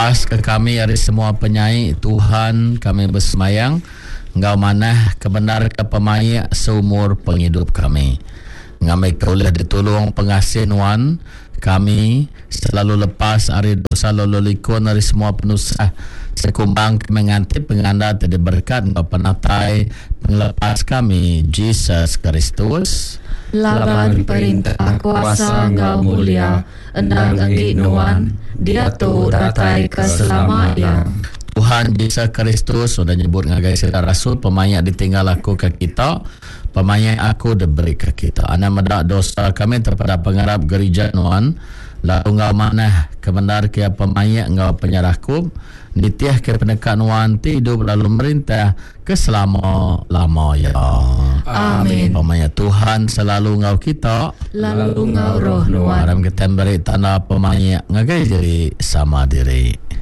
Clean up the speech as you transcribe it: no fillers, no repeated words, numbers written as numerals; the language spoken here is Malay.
lepas ke kami dari semua penyai. Tuhan, kami bersemayang Engkau manah kebenar ke pemaya seumur penghidup kami. Ngamai kaulah ditolong pengasih Nuan kami selalu lepas dari dosa lalu likun dari semua penusah sekumbang mengantip penganda tadi berkat Engkau penatai penglepas kami Jesus Kristus. Laban perintah kuasa Engkau mulia endang anggi Nuan dia tu datai keselamatan. Tuhan Yesus Kristus sudah nyebut ngagai sira rasul pemaya ditinggal aku ke kita, pemaya aku diberi ke kita. Ana medak dosa kami terhadap pengarap gereja Nuan, lalu Engkau manah kebenar ke pemaya Engkau penyerahku, nitiah ke penekan Nuan hidup lalu merintah ke selama-lama ya. Amin. Pemaya Tuhan selalu Engkau kita, lalu Engkau roh Nuan. Aram kita beri tanda pemaya ngagai jadi sama diri.